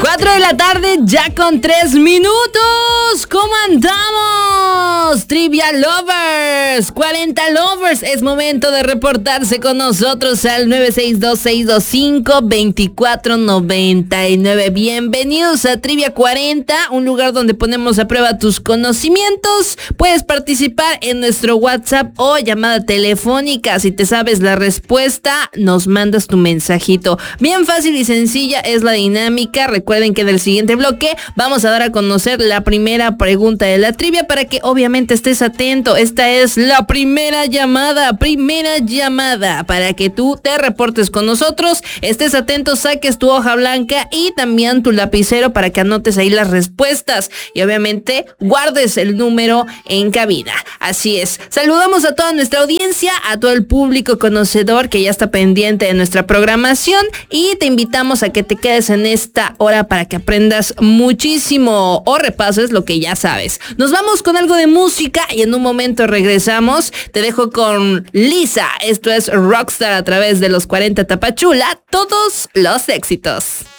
4 de la tarde, ya con 3 minutos. ¿Cómo andamos? Trivia Lovers, 40 Lovers. Es momento de reportarse con nosotros al 962-625-2499. Bienvenidos a Trivia 40, un lugar donde ponemos a prueba tus conocimientos. Puedes participar en nuestro WhatsApp o llamada telefónica. Si te sabes la respuesta, nos mandas tu mensajito. Bien fácil y sencilla es la dinámica. Recuerden que en el siguiente bloque vamos a dar a conocer la primera pregunta de la trivia para que obviamente estés atento. Esta es la primera llamada para que tú te reportes con nosotros, estés atento, saques tu hoja blanca y también tu lapicero para que anotes ahí las respuestas y obviamente guardes el número en cabina. Así es, saludamos a toda nuestra audiencia, a todo el público conocedor que ya está pendiente de nuestra programación y te invitamos a que te quedes en esta hora para que aprendas muchísimo o repases lo que ya sabes. Nos vamos con algo de música y en un momento regresamos. Te dejo con Lisa. Esto es Rockstar a través de los 40 Tapachula. Todos los éxitos.